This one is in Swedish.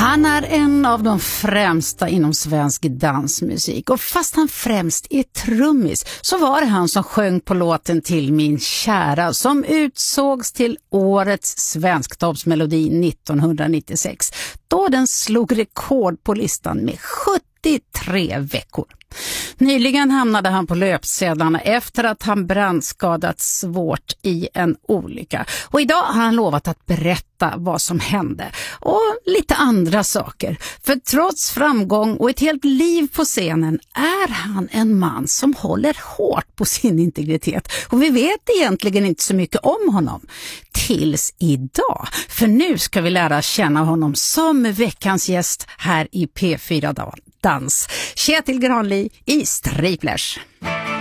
Han är en av de främsta inom svensk dansmusik, och fast han främst är trummis så var det han som sjöng på låten Till min kära som utsågs till årets svensktoppsmelodi 1996, då den slog rekord på listan med 73 veckor. Nyligen hamnade han på löpsedlarna efter att han brandskadats svårt i en olycka. Och idag har han lovat att berätta vad som hände och lite andra saker. För trots framgång och ett helt liv på scenen är han en man som håller hårt på sin integritet. Och vi vet egentligen inte så mycket om honom. Tills idag. För nu ska vi lära känna honom som veckans gäst här i P4 Dans. Kjetil Granli i Striplers.